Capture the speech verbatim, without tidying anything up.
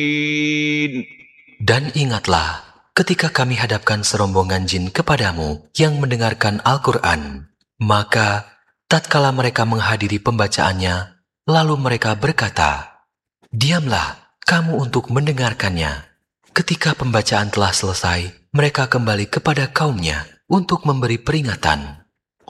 Dan ingatlah, ketika kami hadapkan serombongan jin kepadamu yang mendengarkan Al-Quran, maka tatkala mereka menghadiri pembacaannya, lalu mereka berkata, "Diamlah kamu untuk mendengarkannya." Ketika pembacaan telah selesai, mereka kembali kepada kaumnya untuk memberi peringatan.